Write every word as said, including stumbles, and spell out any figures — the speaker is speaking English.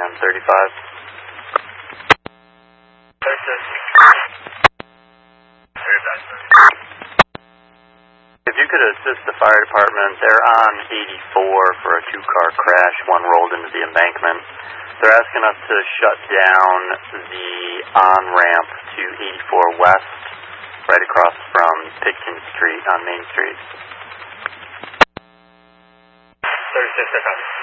and thirty-five. If you could assist the fire department, they're on eighty-four for a two-car crash. One rolled into the embankment. They're asking us to shut down the on-ramp to eighty-four West, right across from Pitkin Street on Main Street. thirty-six,